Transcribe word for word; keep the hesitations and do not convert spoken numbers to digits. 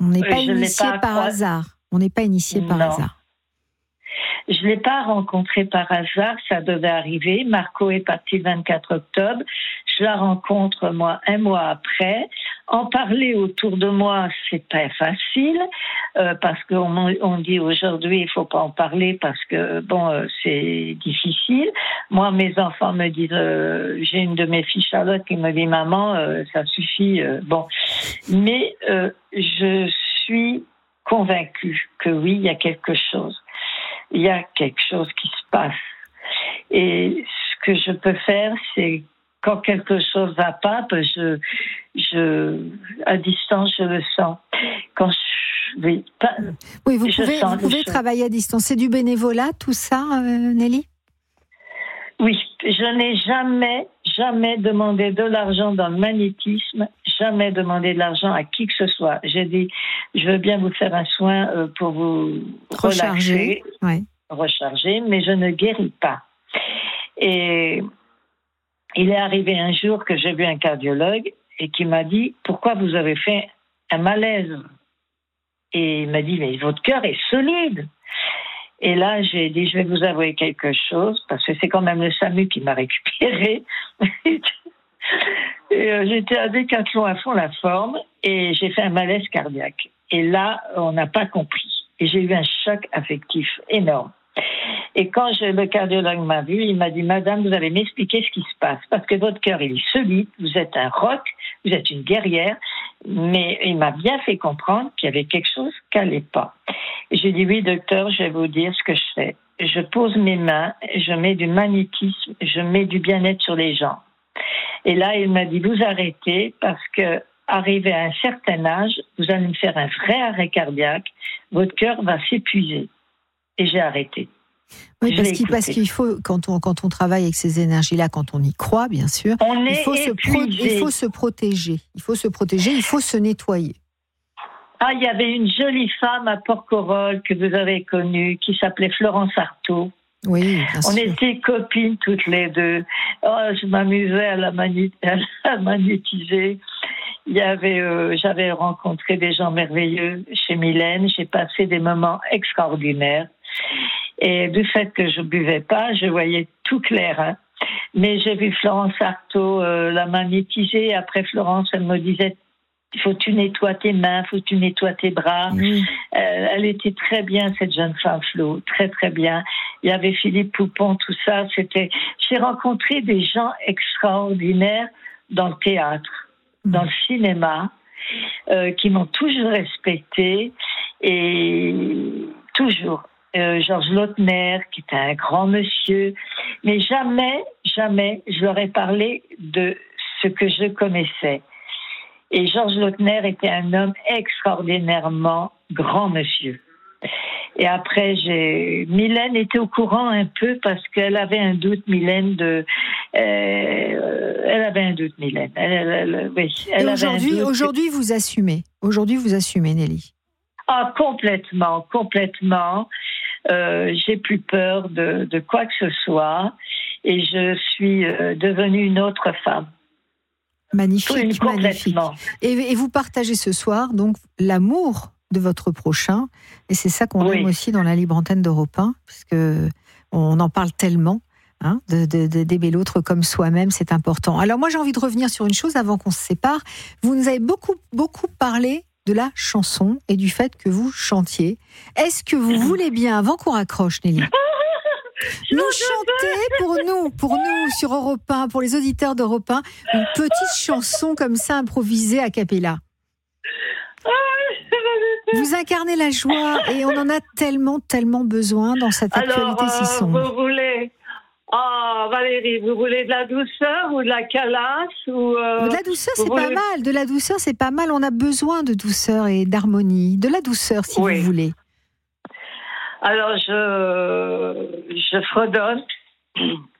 On n'est pas je initié pas par crois... hasard. On n'est pas initié par non. hasard. Je ne l'ai pas rencontré par hasard, ça devait arriver. Marco est parti le vingt-quatre octobre. Je la rencontre, moi, un mois après. En parler autour de moi, c'est pas facile, euh, parce qu'on on dit aujourd'hui, il faut pas en parler parce que, bon, euh, c'est difficile. Moi, mes enfants me disent, euh, j'ai une de mes filles, Charlotte, qui me dit, maman, euh, ça suffit, euh, bon. Mais euh, je suis convaincue que oui, il y a quelque chose. Il y a quelque chose qui se passe. Et ce que je peux faire, c'est quand quelque chose va pas, ben je, je, à distance, je le sens. Quand je, oui, pas, oui, vous pouvez, vous pouvez travailler à distance. C'est du bénévolat, tout ça, euh, Nelly ? Oui, je n'ai jamais, jamais demandé de l'argent dans le magnétisme, jamais demandé de l'argent à qui que ce soit. J'ai dit, je veux bien vous faire un soin pour vous recharger, relaxer, ouais. recharger, mais je ne guéris pas. Et il est arrivé un jour que j'ai vu un cardiologue et qui m'a dit, pourquoi vous avez fait un malaise ? Et il m'a dit, mais votre cœur est solide. Et là, j'ai dit, je vais vous avouer quelque chose, parce que c'est quand même le SAMU qui m'a récupéré. Et euh, j'étais à Décathlon à fond la forme, et j'ai fait un malaise cardiaque. Et là, on n'a pas compris. Et j'ai eu un choc affectif énorme. Et quand je, le cardiologue m'a vu, il m'a dit, madame, vous allez m'expliquer ce qui se passe, parce que votre cœur, il est solide, vous êtes un roc, vous êtes une guerrière, mais il m'a bien fait comprendre qu'il y avait quelque chose qui n'allait pas. Et j'ai dit, oui, docteur, je vais vous dire ce que je fais. Je pose mes mains, je mets du magnétisme, je mets du bien-être sur les gens. Et là, il m'a dit, vous arrêtez, parce que arrivé à un certain âge, vous allez me faire un vrai arrêt cardiaque, votre cœur va s'épuiser. Et j'ai arrêté. Oui, parce qu'il, parce qu'il faut, quand on, quand on travaille avec ces énergies-là, quand on y croit, bien sûr, on il, faut est se pro, il faut se protéger. Il faut se protéger, il faut se nettoyer. Ah, il y avait une jolie femme à Porquerolles que vous avez connue, qui s'appelait Florence Artaud. Oui, bien on sûr. était copines toutes les deux. Oh, je m'amusais à la, magné- à la magnétiser. Il y avait, euh, j'avais rencontré des gens merveilleux chez Mylène. J'ai passé des moments extraordinaires. Et du fait que je buvais pas, je voyais tout clair. Hein. Mais j'ai vu Florence Artaud euh, la magnétiser. Après Florence, elle me disait, il faut que tu nettoies tes mains, il faut que tu nettoies tes bras. Oui. Euh, elle était très bien, cette jeune femme, Flo, très très bien. Il y avait Philippe Poupon, tout ça. C'était. J'ai rencontré des gens extraordinaires dans le théâtre, mmh. dans le cinéma, euh, qui m'ont toujours respectée et toujours. Euh, Georges Lautner, qui était un grand monsieur, mais jamais, jamais, je leur ai parlé de ce que je connaissais. Et Georges Lautner était un homme extraordinairement grand monsieur. Et après, j'ai... Mylène était au courant un peu parce qu'elle avait un doute, Mylène, de... Euh, elle avait un doute, Mylène. Elle, elle, elle, oui, elle Et aujourd'hui, avait un doute. aujourd'hui, vous assumez. Aujourd'hui, vous assumez, Nelly. Ah, complètement, complètement. Euh, j'ai plus peur de, de quoi que ce soit. Et je suis euh, devenue une autre femme. Magnifique, magnifique. Et, et vous partagez ce soir donc l'amour de votre prochain, et c'est ça qu'on oui. aime aussi dans la libre antenne d'Europe un, puisque on en parle tellement, hein, de, de, de, d'aimer l'autre comme soi-même, c'est important. Alors moi j'ai envie de revenir sur une chose avant qu'on se sépare. Vous nous avez beaucoup beaucoup parlé de la chanson et du fait que vous chantiez. Est-ce que vous voulez bien, avant qu'on raccroche, Nelly, nous chanter pour nous, pour nous sur Europe un, pour les auditeurs d'Europe un, une petite chanson comme ça improvisée a cappella. Vous incarnez la joie et on en a tellement, tellement besoin dans cette actualité Alors, si sombre. Vous voulez, oh Valérie, vous voulez de la douceur ou de la calasse ou euh, de la douceur, c'est voulez... pas mal. De la douceur, c'est pas mal. On a besoin de douceur et d'harmonie. De la douceur, si oui. vous voulez. Alors, je, je fredonne